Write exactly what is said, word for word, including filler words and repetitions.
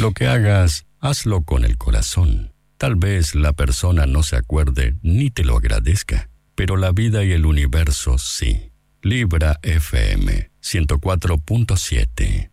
Lo que hagas, hazlo con el corazón. Tal vez la persona no se acuerde ni te lo agradezca, pero la vida y el universo sí. Libra F M ciento cuatro punto siete.